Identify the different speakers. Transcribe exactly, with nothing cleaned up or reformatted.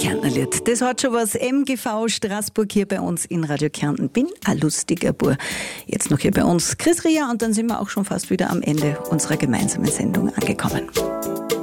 Speaker 1: Kärntner Lied. Das hat schon was. M G V Straßburg hier bei uns in Radio Kärnten. Bin ein lustiger Bur. Jetzt noch hier bei uns Chris Ria und dann sind wir auch schon fast wieder am Ende unserer gemeinsamen Sendung angekommen.